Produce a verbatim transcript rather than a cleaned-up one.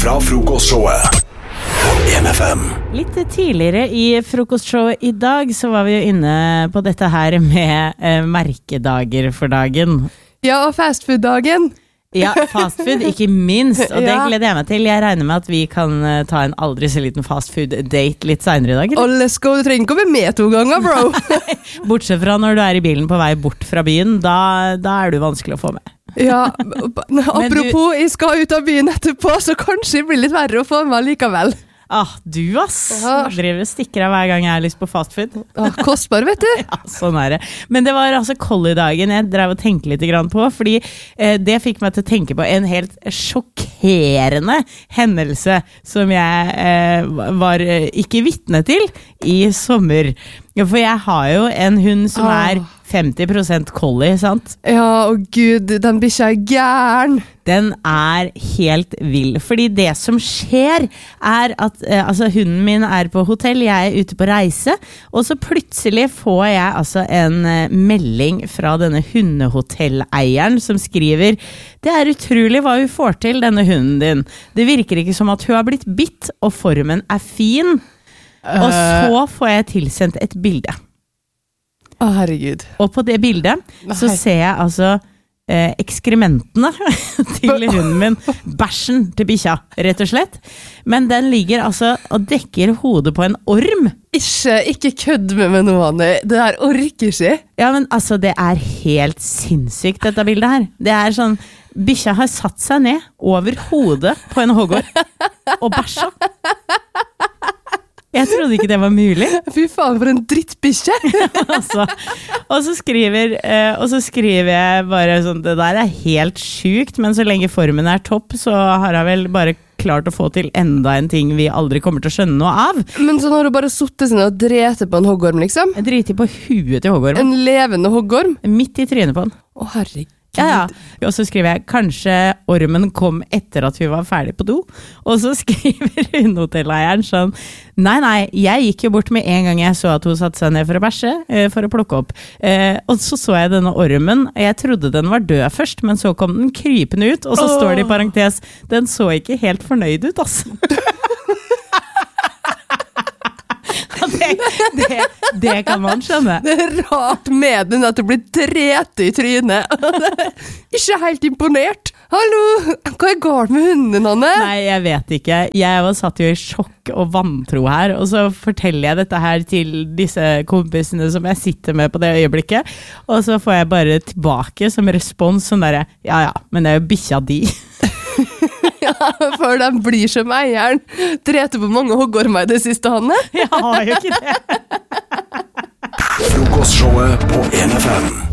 fra frokostshowet på en F M. Litt tidligere i frokostshowet i dag så var vi jo inne på dette her med eh, merkedager for dagen. Ja, og fastfood-dagen. Ja, fastfood, ikke minst, og det Ja. gleder jeg meg til. Jeg regner med at vi kan eh, ta en aldri så liten fastfood-date litt senere i dag. Og let's go, du trenger ikke å bli med to ganger, bro. Bortsett fra når du er i bilen på vei bort fra byen, da, da er du vanskelig å få med. Ja, apropos, jeg skal ut av byen etterpå, så kanskje det blir litt verre å få med likevel. Ah, du ass, Ja. driver og stikker av hver gang jeg har lyst på fastfood. Ah, kostbar, vet du. Ja, sånn er det. Men det var altså Collie-dagen jeg drev og tenkte litt grann på, fordi eh, det fikk meg til å tenke på en helt sjokkerende hendelse som jeg eh, var eh, ikke vitne til i sommer. Ja, for jeg har jo en hund som Ah. er femti prosent collie, sant? Ja, og gud, den bikkja er gæren. Den er helt vill, fordi det som skjer er at eh, altså hunden min er på hotell, jeg er ute på reise, og så plutselig får jeg altså en eh, melding fra denne hundehotelleieren som skriver: det er utrolig hva hun får til, denne hunden din. Det virker ikke som at hun har blitt bitt, og formen er fin. Og så får jeg tilsendt et bilde. Å, herregud. Og på det bildet så Nei. ser jeg altså eh, ekskrementene til hunden min, bæsjen til bikkja, rett og slett. Men den ligger altså og dekker hodet på en orm. Ikke, ikke kødd med meg nå, Anne. Det der orker ikke. Ja, men altså, det er helt sinnssykt, dette bildet her. Det er sånn, bikkja har satt seg ned over hodet på en hoggorm og bæsja. Jeg trodde ikke det var mulig. Fy faen, for en drittbikkje. altså, og, så skriver, eh, og så skriver jeg bare sånn, det der er helt sykt, men så lenge formen er topp, så har jeg vel bare klart å få til enda en ting vi aldri kommer til å skjønne noe av. Men så har du bare suttet seg ned og drete på en hoggorm, liksom. Jeg driter på huet til hoggorm. En levende hoggorm. Midt i trynet på den. Å, herregud. Ja, ja. Og så skriver jeg, kanskje ormen kom etter at hun var ferdig på do. Og så skriver hundehotelleieren sånn, nei, nei, jeg gikk jo bort med en gang jeg så at hun satte seg ned for å bæsje, eh, for å plukke opp. Eh, og så så jeg denne ormen, jeg trodde den var død først, men så kom den krypende ut, og så Åh. står det i parentes, den så ikke helt fornøyd ut, altså. det, det, det kan man skjønne. Det er rart med den at du blir dretet i trynet. Ikke helt imponert. Hallo, hva er galt med hunden din, Anne? Nei, jeg vet ikke. Jeg var satt jo i sjokk og vantro her, og så forteller jeg dette her til disse kompisene som jeg sitter med på det øyeblikket, og så får jeg bare tilbake som respons sånn der, ja ja, men det er jo bikkja di. Ja, for den blir som eieren. Dreter på mange hoggormer i det siste, Hanne. Jeg har jo ikke det. Frokostshowet på en F M.